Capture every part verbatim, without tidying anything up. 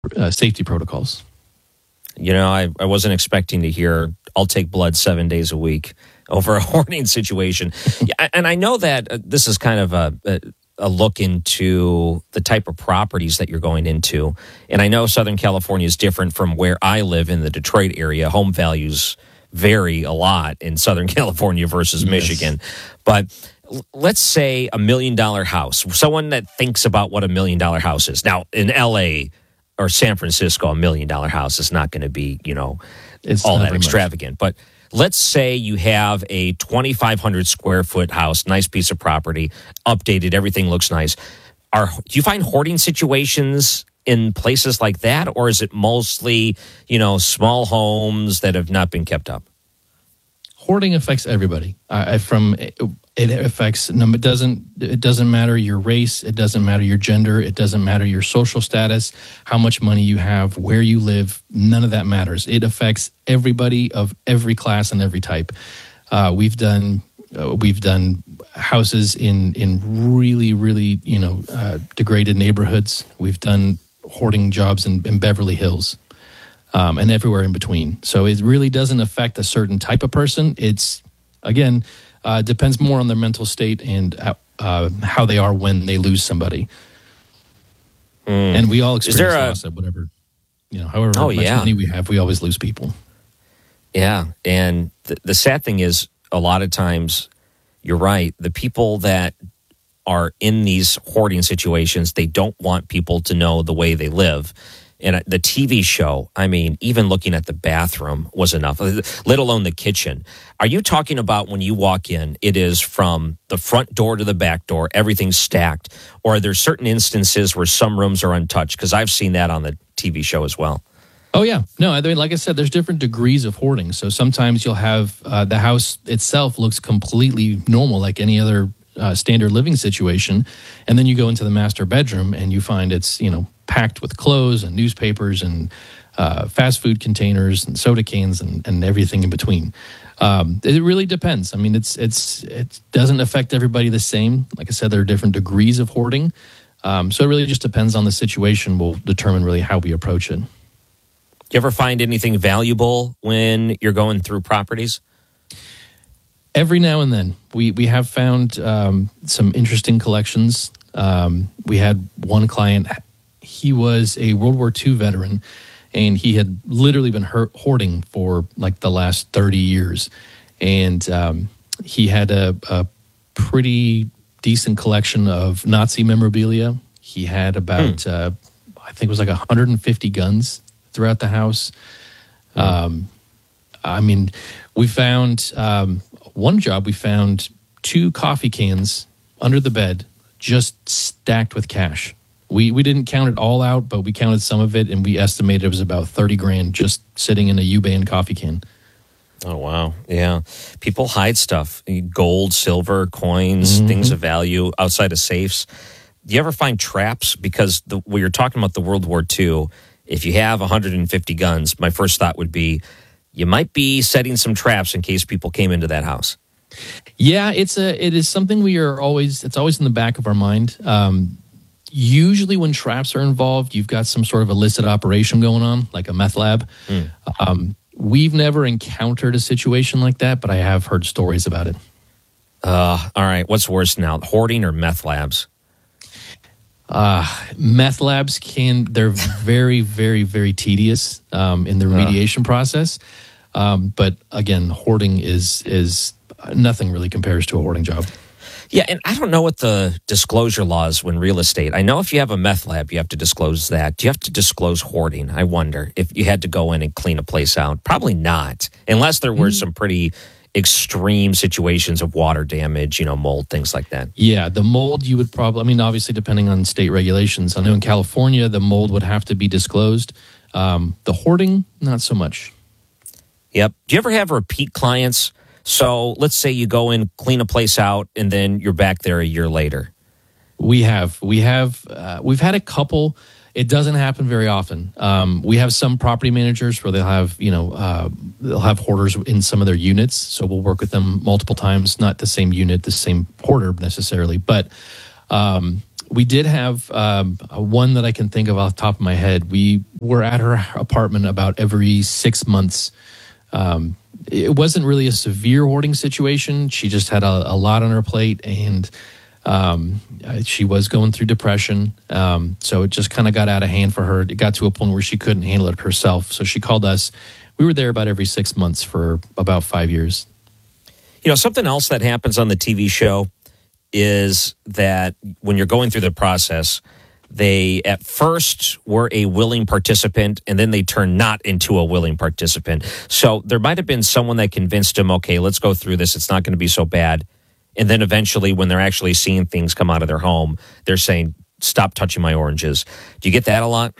uh, safety protocols. You know, I, I wasn't expecting to hear, I'll take blood seven days a week over a hoarding situation. Yeah, and I know that uh, this is kind of a, a, a look into the type of properties that you're going into. And I know Southern California is different from where I live in the Detroit area. Home values vary a lot in Southern California versus Yes. Michigan. But l- let's say a million dollar house, someone that thinks about what a million dollar house is. Now, in L A or San Francisco, a million dollar house is not going to be, you know, It's all not that very much. extravagant. But let's say you have a twenty-five hundred square foot house, nice piece of property, updated, everything looks nice. Are do you find hoarding situations in places like that, or is it mostly, you know, small homes that have not been kept up? Hoarding affects everybody. Uh, from it affects no, it doesn't it doesn't matter your race, it doesn't matter your gender, it doesn't matter your social status, how much money you have, where you live. None of that matters. It affects everybody of every class and every type. Uh, we've done uh, we've done houses in in really really you know uh, degraded neighborhoods. We've done hoarding jobs in, in Beverly Hills. Um, and everywhere in between. So it really doesn't affect a certain type of person. It's, again, uh, depends more on their mental state and uh, how they are when they lose somebody. Mm. And we all experience a, loss at whatever, you know, however oh, much yeah. money we have, we always lose people. Yeah, and the, the sad thing is, a lot of times, you're right, the people that are in these hoarding situations, they don't want people to know the way they live. And the T V show, I mean, even looking at the bathroom was enough, let alone the kitchen. Are you talking about when you walk in, it is from the front door to the back door, everything's stacked? Or are there certain instances where some rooms are untouched? Because I've seen that on the T V show as well. Oh, yeah. No, I mean, like I said, there's different degrees of hoarding. So sometimes you'll have uh, the house itself looks completely normal, like any other uh, standard living situation. And then you go into the master bedroom and you find it's, you know, packed with clothes and newspapers and uh, fast food containers and soda cans and, and everything in between. Um, it really depends. I mean, it's it's it doesn't affect everybody the same. Like I said, there are different degrees of hoarding. Um, so it really just depends on the situation. Will determine really how we approach it. You ever find anything valuable when you're going through properties? Every now and then, we we have found um, some interesting collections. Um, we had one client. He was a World War Two veteran, and he had literally been hoarding for like the last thirty years. And um, he had a, a pretty decent collection of Nazi memorabilia. He had about, hmm. uh, I think it was like one hundred fifty guns throughout the house. Hmm. Um, I mean, we found um, one job, we found two coffee cans under the bed, just stacked with cash. We we didn't count it all out, but we counted some of it, and we estimated it was about thirty grand just sitting in a U-Bahn coffee can. Oh, wow. Yeah. People hide stuff, gold, silver, coins, mm-hmm. things of value outside of safes. Do you ever find traps? Because the, when you're talking about the World War Two, if you have one hundred fifty guns, my first thought would be you might be setting some traps in case people came into that house. Yeah, it's a it is something we are always, it's always in the back of our mind. Um Usually when traps are involved, you've got some sort of illicit operation going on, like a meth lab. Mm. Um, we've never encountered a situation like that, but I have heard stories about it. Uh, all right. What's worse now, hoarding or meth labs? Uh, meth labs can, they're very, very, very tedious um, in the remediation uh. process. Um, but again, hoarding is is nothing really compares to a hoarding job. Yeah, and I don't know what the disclosure laws when real estate. I know if you have a meth lab, you have to disclose that. Do you have to disclose hoarding? I wonder if you had to go in and clean a place out. Probably not, unless there were mm-hmm. some pretty extreme situations of water damage, you know, mold, things like that. Yeah, the mold you would probably, I mean, obviously depending on state regulations. I know in California, the mold would have to be disclosed. Um, the hoarding, not so much. Yep. Do you ever have repeat clients? So let's say you go in, clean a place out, and then you're back there a year later. We have. We have. Uh, we've had a couple. It doesn't happen very often. Um, we have some property managers where they'll have, you know, uh, they'll have hoarders in some of their units. So we'll work with them multiple times, not the same unit, the same hoarder necessarily. But um, we did have um, one that I can think of off the top of my head. We were at her apartment about every six months. Um, it wasn't really a severe hoarding situation. She just had a, a lot on her plate, and um, she was going through depression. Um, so it just kind of got out of hand for her. It got to a point where she couldn't handle it herself. So she called us. We were there about every six months for about five years. You know, something else that happens on the T V show is that when you're going through the process, they at first were a willing participant, and then they turn not into a willing participant. So there might have been someone that convinced them, okay, let's go through this. It's not going to be so bad. And then eventually when they're actually seeing things come out of their home, they're saying, stop touching my oranges. Do you get that a lot?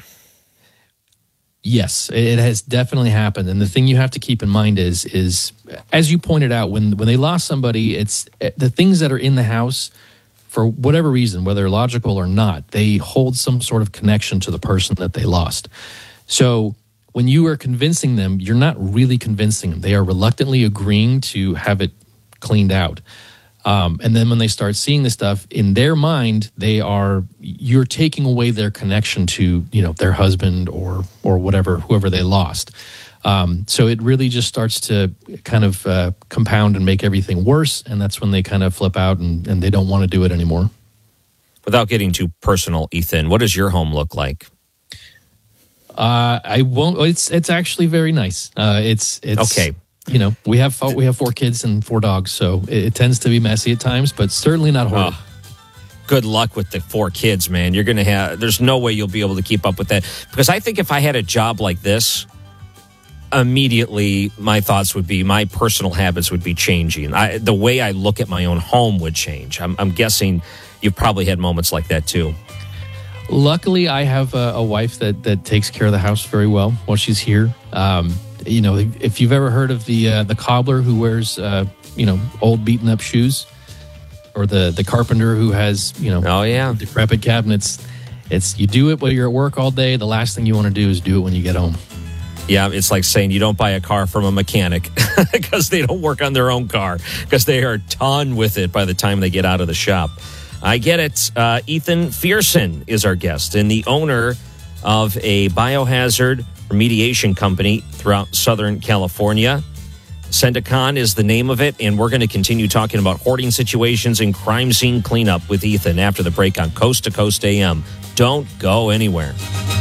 Yes, it has definitely happened. And the thing you have to keep in mind is, is as you pointed out, when, when they lost somebody, it's the things that are in the house, for whatever reason, whether logical or not, they hold some sort of connection to the person that they lost. So when you are convincing them, you're not really convincing them. They are reluctantly agreeing to have it cleaned out. Um, and then when they start seeing this stuff, in their mind, they are, you're taking away their connection to, you know, their husband or or whatever, whoever they lost. Um, so it really just starts to kind of uh, compound and make everything worse. And that's when they kind of flip out and, and they don't want to do it anymore. Without getting too personal, Ethan, what does your home look like? Uh, I won't, it's, it's actually very nice. Uh, it's, it's, okay. You know, we have four, we have four kids and four dogs, so it, it tends to be messy at times, but certainly not horrible. Oh, good luck with the four kids, man. You're going to have, there's no way you'll be able to keep up with that. Because I think if I had a job like this, immediately my thoughts would be, my personal habits would be changing. I, the way I look at my own home would change. I'm, I'm guessing you've probably had moments like that too. Luckily, I have a, a wife that, that takes care of the house very well while she's here. Um, you know, if you've ever heard of the uh, the cobbler who wears, uh, you know, old beaten up shoes, or the, the carpenter who has, you know, oh yeah, decrepit cabinets, it's you do it while you're at work all day. The last thing you want to do is do it when you get home. Yeah, it's like saying you don't buy a car from a mechanic because they don't work on their own car, because they are done with it by the time they get out of the shop. I get it. Uh, Ethan Fearson is our guest, and the owner of a biohazard remediation company throughout Southern California. Sendicon is the name of it, and we're going to continue talking about hoarding situations and crime scene cleanup with Ethan after the break on Coast to Coast A M. Don't go anywhere.